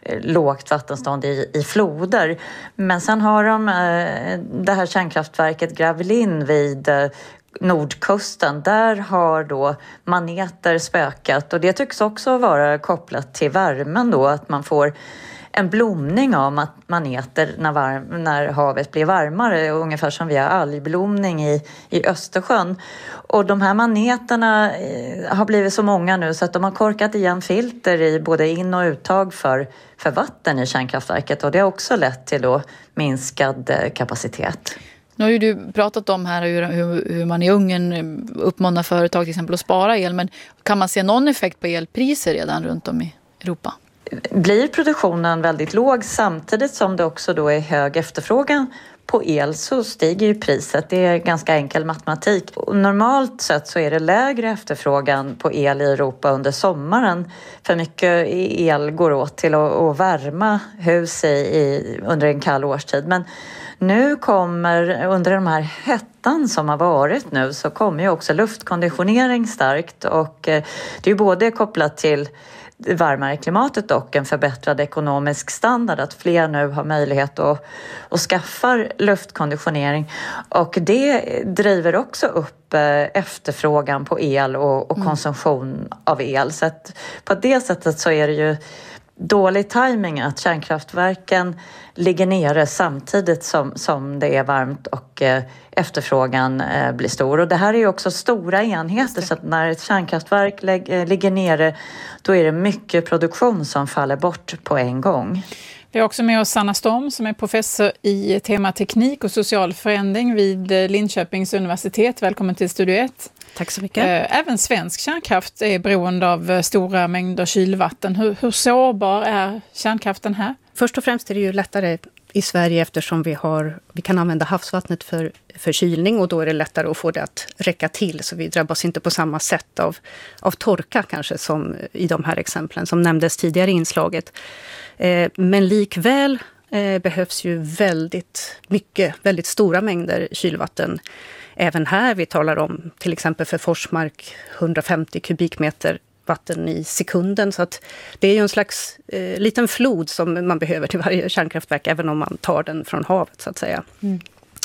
lågt vattenstånd i, i floder. Men sen har de eh, det här kärnkraftverket Gravelines vid eh, nordkusten. Där har då maneter spökat, och det tycks också vara kopplat till värmen då, att man får en blomning av maneter när, varm, när havet blir varmare, ungefär som vi har algblomning i, i Östersjön. Och de här maneterna eh, har blivit så många nu så att de har korkat igen filter i både in- och uttag för, för vatten i kärnkraftverket, och det har också lett till då minskad eh, kapacitet. Nu har ju du pratat om här hur, hur, hur man i Ungern uppmanar företag till exempel att spara el, men kan man se någon effekt på elpriser redan runt om i Europa? Blir produktionen väldigt låg samtidigt som det också då är hög efterfrågan på el, så stiger ju priset. Det är ganska enkel matematik. Och normalt sett så är det lägre efterfrågan på el i Europa under sommaren. För mycket el går åt till att, att värma hus i, i, under en kall årstid. Men nu kommer, under de här hettan som har varit nu, så kommer ju också luftkonditionering starkt. Och det är ju både kopplat till varmare klimatet och en förbättrad ekonomisk standard, att fler nu har möjlighet att, att skaffa luftkonditionering, och det driver också upp efterfrågan på el och, och konsumtion av el. Så att på det sättet så är det ju dålig timing att kärnkraftverken ligger nere samtidigt som, som det är varmt och eh, efterfrågan eh, blir stor. Och det här är ju också stora enheter, så att när ett kärnkraftverk lägg, eh, ligger nere, då är det mycket produktion som faller bort på en gång. Vi har också med oss Sanna Storm som är professor i tema teknik och social förändring vid Linköpings universitet. Välkommen till Studio ett. Tack så mycket. Även svensk kärnkraft är beroende av stora mängder kylvatten. Hur, hur sårbar är kärnkraften här? Först och främst är det ju lättare i Sverige eftersom vi, har, vi kan använda havsvattnet för, för kylning, och då är det lättare att få det att räcka till, så vi drabbas inte på samma sätt av, av torka kanske som i de här exemplen som nämndes tidigare i inslaget. Eh, men likväl eh, behövs ju väldigt mycket, väldigt stora mängder kylvatten. Även här, vi talar om till exempel för Forsmark hundrafemtio kubikmeter vatten i sekunden, så att det är ju en slags eh, liten flod som man behöver till varje kärnkraftverk, även om man tar den från havet så att säga. Mm.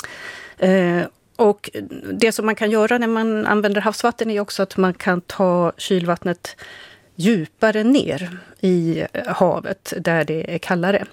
Eh, och det som man kan göra när man använder havsvatten är också att man kan ta kylvattnet djupare ner i havet där det är kallare.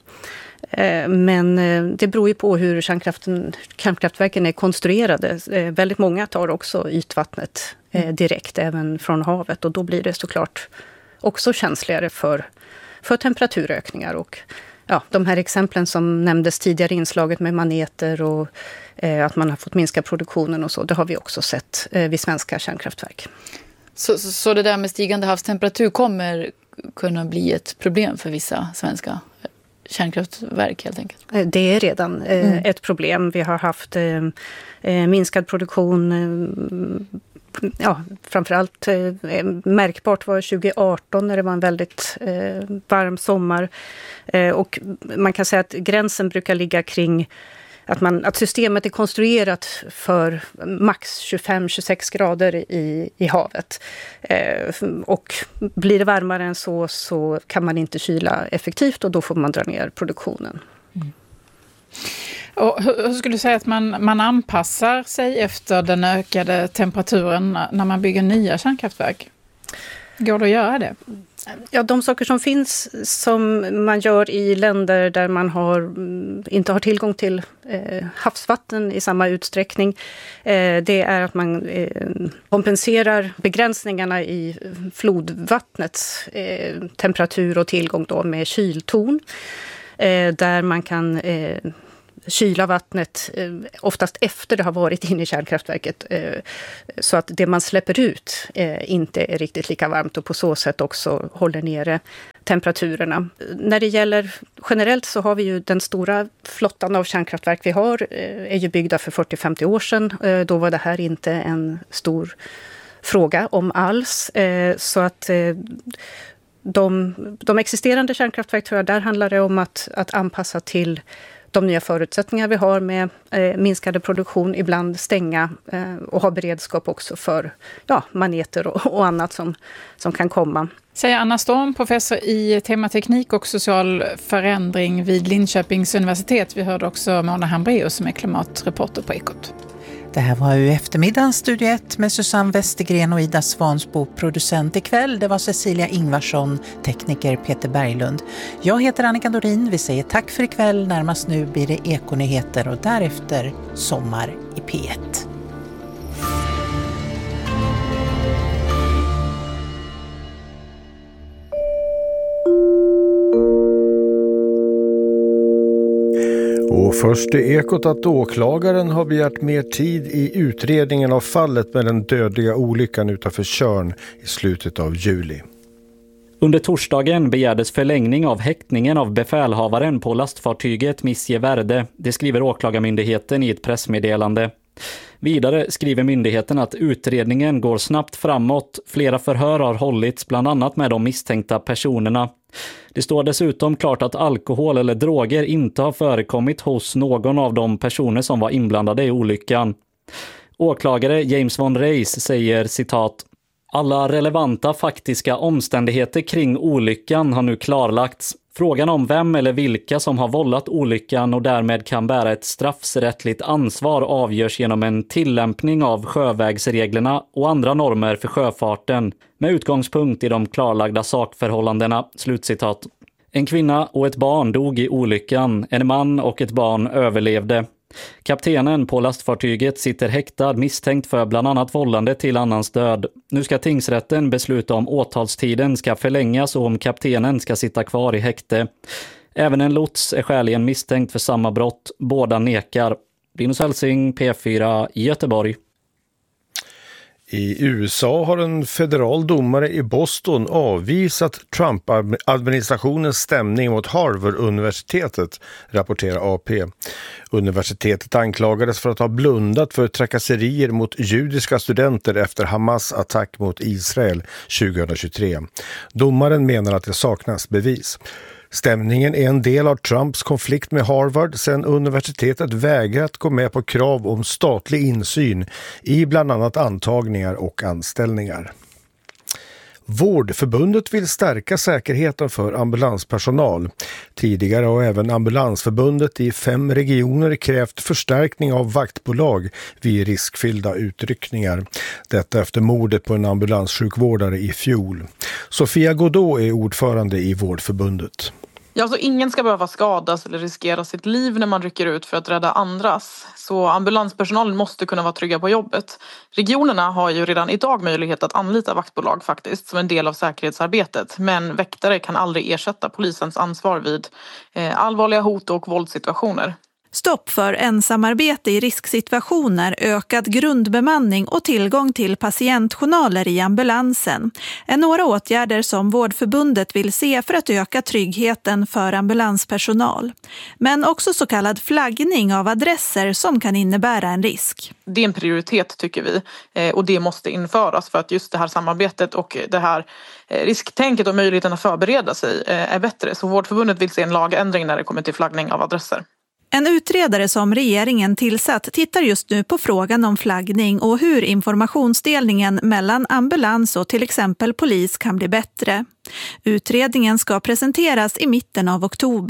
Men det beror ju på hur kärnkraften, kärnkraftverken är konstruerade. Väldigt många tar också ytvattnet direkt även från havet, och då blir det såklart också känsligare för, för temperaturökningar. Och ja, de här exemplen som nämndes tidigare i inslaget med maneter och eh, att man har fått minska produktionen och så, det har vi också sett eh, vid svenska kärnkraftverk. Så, så, så det där med stigande havstemperatur kommer kunna bli ett problem för vissa svenska kärnkraftverk helt enkelt? Det är redan eh, mm. ett problem. Vi har haft eh, minskad produktion, eh, ja, framförallt eh, märkbart var tjugo arton när det var en väldigt eh, varm sommar. Eh, och man kan säga att gränsen brukar ligga kring att, man, att systemet är konstruerat för max tjugofem till tjugosex grader i, i havet. Eh, och blir det varmare än så så kan man inte kyla effektivt, och då får man dra ner produktionen. Mm. Och hur, hur skulle du säga att man, man anpassar sig efter den ökade temperaturen när man bygger nya kärnkraftverk? Går det att göra det? Ja, de saker som finns som man gör i länder där man har, inte har tillgång till eh, havsvatten i samma utsträckning, eh, det är att man eh, kompenserar begränsningarna i flodvattnets eh, temperatur och tillgång då med kyltorn, eh, där man kan eh, kyla vattnet eh, oftast efter det har varit inne i kärnkraftverket eh, så att det man släpper ut eh, inte är riktigt lika varmt och på så sätt också håller nere temperaturerna. När det gäller generellt så har vi ju den stora flottan av kärnkraftverk vi har eh, är ju byggda för fyrtio till femtio år sedan. Eh, då var det här inte en stor fråga om alls. Eh, så att eh, de, de existerande kärnkraftverk tror jag, där handlar det om att, att anpassa till de nya förutsättningar vi har med eh, minskade produktion, ibland stänga eh, och ha beredskap också för ja, maneter och, och annat som, som kan komma. Säger Anna Storm, professor i temateknik och social förändring vid Linköpings universitet. Vi hörde också Mona Hambraeus som är klimatreporter på Ekot. Det här var ju eftermiddagens Studio ett med Susanne Westergren och Ida Svansbo, producent ikväll. Det var Cecilia Ingvarsson, tekniker Peter Berglund. Jag heter Annika Dorin, vi säger tack för ikväll. Närmast nu blir det Ekonyheter och därefter Sommar i P ett. Och först är Ekot att åklagaren har begärt mer tid i utredningen av fallet med den dödliga olyckan utanför Tjörn i slutet av juli. Under torsdagen begärdes förlängning av häktningen av befälhavaren på lastfartyget Missie Verde. Det skriver åklagarmyndigheten i ett pressmeddelande. Vidare skriver myndigheten att utredningen går snabbt framåt. Flera förhör har hållits bland annat med de misstänkta personerna. Det står dessutom klart att alkohol eller droger inte har förekommit hos någon av de personer som var inblandade i olyckan. Åklagare James von Reis säger citat: alla relevanta faktiska omständigheter kring olyckan har nu klarlagts. Frågan om vem eller vilka som har vållat olyckan och därmed kan bära ett straffrättsligt ansvar avgörs genom en tillämpning av sjövägsreglerna och andra normer för sjöfarten med utgångspunkt i de klarlagda sakförhållandena. Slutcitat. En kvinna och ett barn dog i olyckan. En man och ett barn överlevde. Kaptenen på lastfartyget sitter häktad misstänkt för bland annat vållande till annans död. Nu ska tingsrätten besluta om åtalstiden ska förlängas och om kaptenen ska sitta kvar i häkte. Även en lots är skäligen misstänkt för samma brott. Båda nekar. Linus Helsing, P fyra, Göteborg. I U S A har en federal domare i Boston avvisat Trump-administrationens stämning mot Harvard-universitetet, rapporterar A P. Universitetet anklagades för att ha blundat för trakasserier mot judiska studenter efter Hamas attack mot Israel tjugohundratjugotre. Domaren menar att det saknas bevis. Stämningen är en del av Trumps konflikt med Harvard sedan universitetet vägrat gå med på krav om statlig insyn i bland annat antagningar och anställningar. Vårdförbundet vill stärka säkerheten för ambulanspersonal. Tidigare har även Ambulansförbundet i fem regioner krävt förstärkning av vaktbolag vid riskfyllda utryckningar. Detta efter mordet på en ambulanssjukvårdare i fjol. Sofia Godot är ordförande i Vårdförbundet. Ja, så ingen ska behöva skadas eller riskera sitt liv när man rycker ut för att rädda andras. Så ambulanspersonalen måste kunna vara trygga på jobbet. Regionerna har ju redan idag möjlighet att anlita vaktbolag faktiskt som en del av säkerhetsarbetet. Men väktare kan aldrig ersätta polisens ansvar vid eh, allvarliga hot och våldssituationer. Stopp för ensamarbete i risksituationer, ökad grundbemanning och tillgång till patientjournaler i ambulansen är några åtgärder som Vårdförbundet vill se för att öka tryggheten för ambulanspersonal. Men också så kallad flaggning av adresser som kan innebära en risk. Det är en prioritet tycker vi och det måste införas för att just det här samarbetet och det här risktänket och möjligheten att förbereda sig är bättre. Så Vårdförbundet vill se en lagändring när det kommer till flaggning av adresser. En utredare som regeringen tillsatt tittar just nu på frågan om flaggning och hur informationsdelningen mellan ambulans och till exempel polis kan bli bättre. Utredningen ska presenteras i mitten av oktober.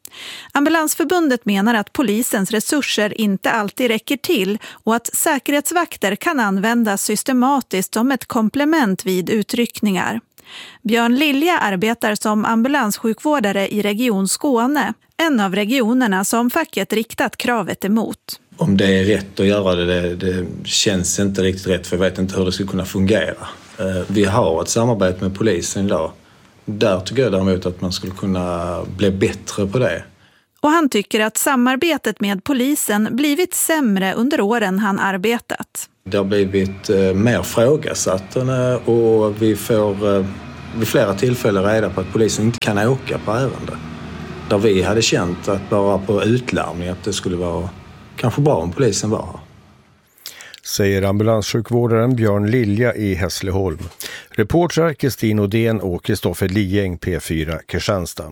Ambulansförbundet menar att polisens resurser inte alltid räcker till och att säkerhetsvakter kan användas systematiskt som ett komplement vid utryckningar. Björn Lilja arbetar som ambulanssjukvårdare i Region Skåne, en av regionerna som facket riktat kravet emot. Om det är rätt att göra det, det, det känns inte riktigt rätt, för jag vet inte hur det skulle kunna fungera. Vi har ett samarbete med polisen idag. Där tycker jag däremot att man skulle kunna bli bättre på det. Och han tycker att samarbetet med polisen blivit sämre under åren han arbetat. Det har blivit eh, mer frågasatt och vi får eh, vid flera tillfällen reda på att polisen inte kan åka på ärende. Där vi hade känt att bara på utlarmning att det skulle vara kanske bra om polisen var här. Säger ambulanssjukvårdaren Björn Lilja i Hässleholm. Reportrar Kristin Odén och Kristoffer Lieng, P fyra Kristianstad.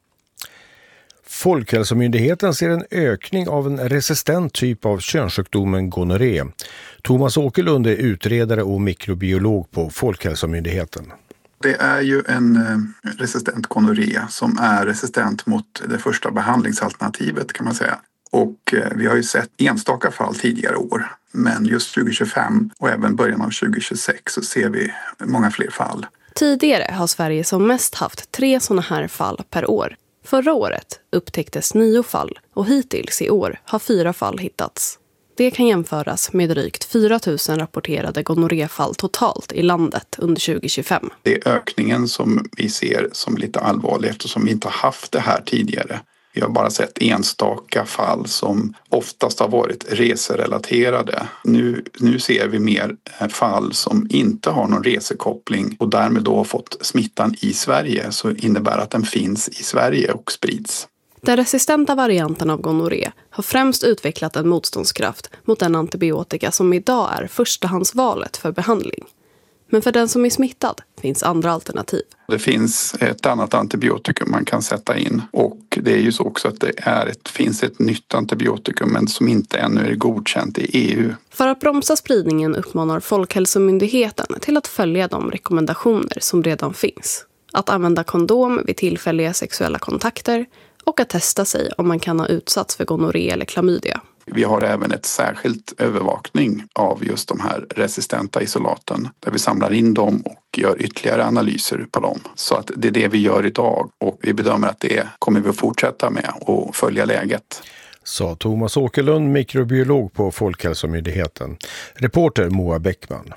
Folkhälsomyndigheten ser en ökning av en resistent typ av könssjukdomen gonorré. Thomas Åkerlund är utredare och mikrobiolog på Folkhälsomyndigheten. Det är ju en resistent gonorré som är resistent mot det första behandlingsalternativet, kan man säga. Och vi har ju sett enstaka fall tidigare år, men just tjugo tjugofem och även början av tjugo tjugosex så ser vi många fler fall. Tidigare har Sverige som mest haft tre sådana här fall per år. Förra året upptäcktes nio fall och hittills i år har fyra fall hittats. Det kan jämföras med drygt fyra tusen rapporterade gonorréfall totalt i landet under tjugo tjugofem. Det är ökningen som vi ser som lite allvarlig eftersom vi inte har haft det här tidigare. Vi har bara sett enstaka fall som oftast har varit reserelaterade. Nu, nu ser vi mer fall som inte har någon resekoppling och därmed då har fått smittan i Sverige, så innebär att den finns i Sverige och sprids. Den resistenta varianten av gonorré har främst utvecklat en motståndskraft mot den antibiotika som idag är förstahandsvalet för behandling. Men för den som är smittad finns andra alternativ. Det finns ett annat antibiotikum man kan sätta in och det är ju så också att det är ett, finns ett nytt antibiotikum men som inte ännu är godkänt i E U. För att bromsa spridningen uppmanar Folkhälsomyndigheten till att följa de rekommendationer som redan finns. Att använda kondom vid tillfälliga sexuella kontakter och att testa sig om man kan ha utsatts för gonorré eller klamydia. Vi har även ett särskilt övervakning av just de här resistenta isolaten där vi samlar in dem och gör ytterligare analyser på dem. Så att det är det vi gör idag och vi bedömer att det kommer vi att fortsätta med och följa läget. Sa Thomas Åkerlund, mikrobiolog på Folkhälsomyndigheten. Reporter Moa Bäckman.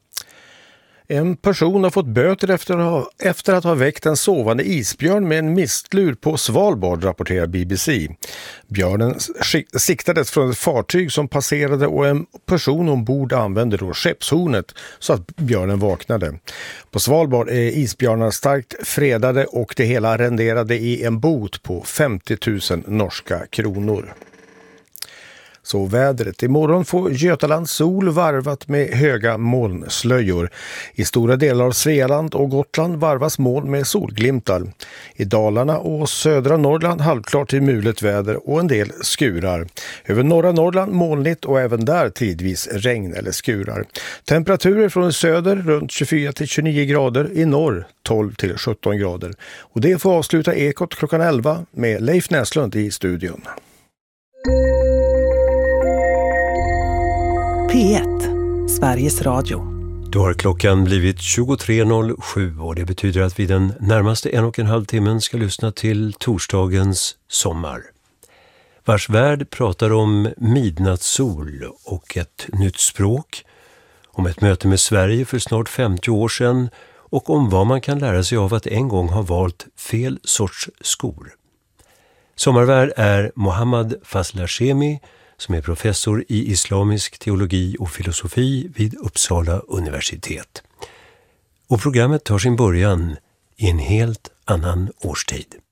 En person har fått böter efter att, ha, efter att ha väckt en sovande isbjörn med en mistlur på Svalbard, rapporterar B B C. Björnen siktades från ett fartyg som passerade och en person ombord använde då skeppshornet så att björnen vaknade. På Svalbard är isbjörnar starkt fredade och det hela renderade i en bot på femtio tusen norska kronor. Så vädret. Imorgon får Götaland sol varvat med höga molnslöjor. I stora delar av Svealand och Gotland varvas moln med solglimtar. I Dalarna och södra Norrland halvklart till mulet väder och en del skurar. Över norra Norrland molnigt och även där tidvis regn eller skurar. Temperaturer från söder runt tjugofyra till tjugonio grader, i norr tolv till sjutton grader. Och det får avsluta Ekot klockan elva med Leif Näslund i studion. P ett, Sveriges Radio. Då har klockan blivit tjugotre noll sju och det betyder att vi den närmaste en och en halv timmen ska lyssna till torsdagens Sommar. Vars värld pratar om midnattssol och ett nytt språk, om ett möte med Sverige för snart femtio år sedan och om vad man kan lära sig av att en gång ha valt fel sorts skor. Sommarvärd är Mohammad Faslashemi, som är professor i islamisk teologi och filosofi vid Uppsala universitet. Och programmet tar sin början i en helt annan årstid.